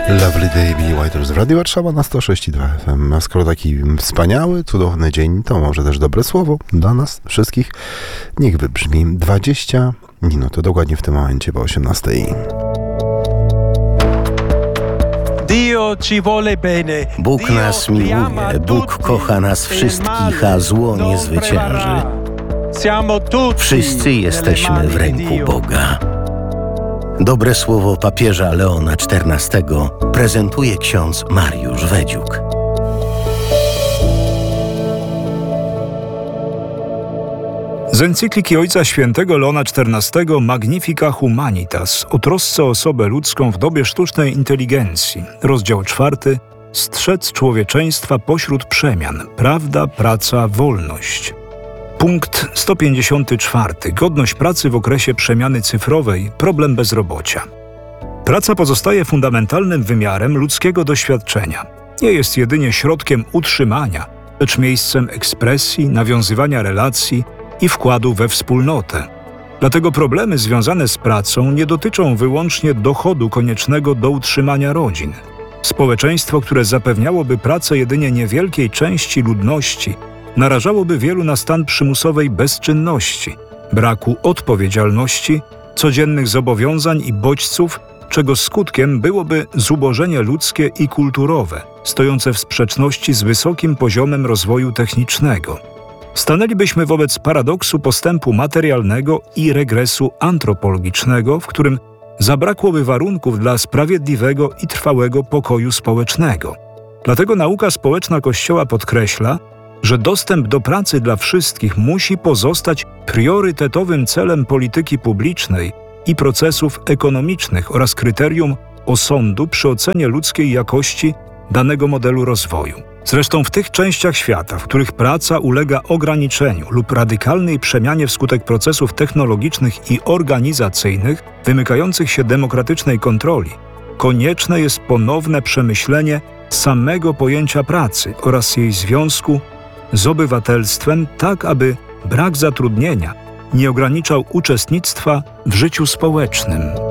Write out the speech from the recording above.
Lovely Day, Billy White z Radio Warszawa na 106,2 FM. A skoro taki wspaniały, cudowny dzień, to może też dobre słowo dla nas wszystkich. Niech wybrzmi 20 minut, to dokładnie w tym momencie po 18. Bóg nas miłuje, Bóg kocha nas wszystkich, a zło nie zwycięży. Wszyscy jesteśmy w ręku Boga. Dobre słowo papieża Leona XIV prezentuje ksiądz Mariusz Wedziuk. Z encykliki Ojca Świętego Leona XIV Magnifica Humanitas o trosce o osobę ludzką w dobie sztucznej inteligencji, rozdział 4, strzec człowieczeństwa pośród przemian, prawda, praca, wolność. Punkt 154. Godność pracy w okresie przemiany cyfrowej, problem bezrobocia. Praca pozostaje fundamentalnym wymiarem ludzkiego doświadczenia. Nie jest jedynie środkiem utrzymania, lecz miejscem ekspresji, nawiązywania relacji i wkładu we wspólnotę. Dlatego problemy związane z pracą nie dotyczą wyłącznie dochodu koniecznego do utrzymania rodzin. Społeczeństwo, które zapewniałoby pracę jedynie niewielkiej części ludności, narażałoby wielu na stan przymusowej bezczynności, braku odpowiedzialności, codziennych zobowiązań i bodźców, czego skutkiem byłoby zubożenie ludzkie i kulturowe, stojące w sprzeczności z wysokim poziomem rozwoju technicznego. Stanęlibyśmy wobec paradoksu postępu materialnego i regresu antropologicznego, w którym zabrakłoby warunków dla sprawiedliwego i trwałego pokoju społecznego. Dlatego nauka społeczna Kościoła podkreśla, że dostęp do pracy dla wszystkich musi pozostać priorytetowym celem polityki publicznej i procesów ekonomicznych oraz kryterium osądu przy ocenie ludzkiej jakości danego modelu rozwoju. Zresztą w tych częściach świata, w których praca ulega ograniczeniu lub radykalnej przemianie wskutek procesów technologicznych i organizacyjnych wymykających się demokratycznej kontroli, konieczne jest ponowne przemyślenie samego pojęcia pracy oraz jej związku z obywatelstwem, tak aby brak zatrudnienia nie ograniczał uczestnictwa w życiu społecznym.